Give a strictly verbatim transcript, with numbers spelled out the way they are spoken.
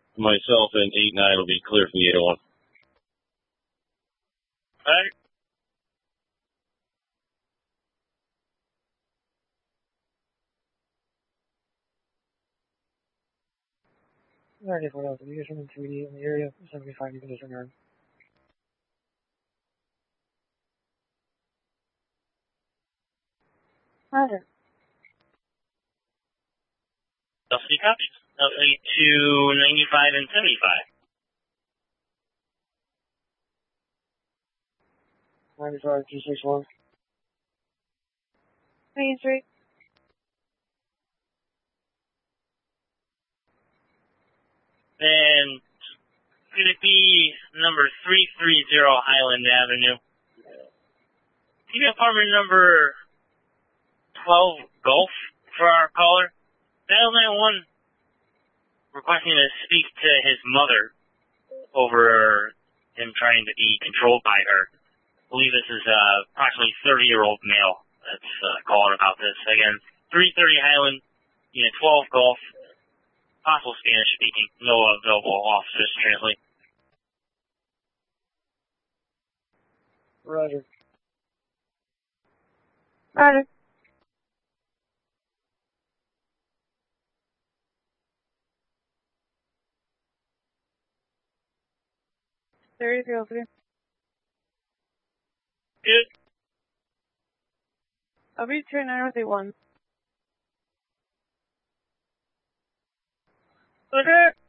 Myself and eight nine will be clear for the eight oh one. Alright. ninety-four Delta, you guys from three D in the area, seventy-five, you can disregard. Roger. Delta copies. Delta to ninety-five and seventy-five. ninety-five, two six one. Main Street. And could it be number three thirty Highland Avenue? Do you have apartment number twelve Gulf for our caller? Dial nine one requesting to speak to his mother over him trying to be controlled by her. I believe this is uh, approximately thirty-year-old male that's uh, calling about this. Again, three thirty Highland, unit twelve Gulf. Possible Spanish speaking. No available officers to translate. Roger. Roger. thirty-three oh three. Good. I'll be two nine with a one. Okay.